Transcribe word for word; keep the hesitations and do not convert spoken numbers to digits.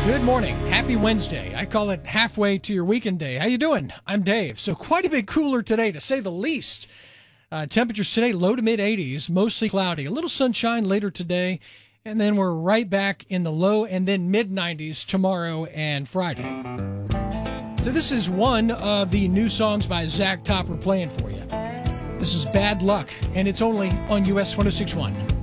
Good morning. Happy Wednesday. I call it halfway to your weekend day. How you doing? I'm Dave. So quite a bit cooler today, to say the least. Uh, temperatures today, low to mid eighties, mostly cloudy. A little sunshine later today, and then we're right back in the low and then mid nineties tomorrow and Friday. So this is one of the new songs by Zach Topper playing for you. This is Bad Luck, and it's only on U S one oh six point one.